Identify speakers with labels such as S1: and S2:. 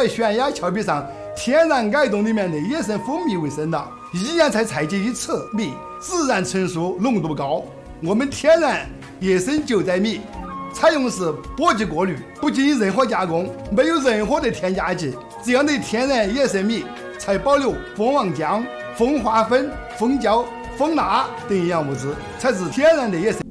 S1: 在悬崖峭壁上天然矮洞里面的野生蜂蜜为生了，一样才采集一次蜜，自然成熟，浓度高。我们天然野生救灾米采用的是播机过滤，不经任何加工，没有任何的添加剂，这样的天然野生米才保留蜂王浆、蜂花粉、蜂胶、蜂蜡等营养物质，才是天然的野生。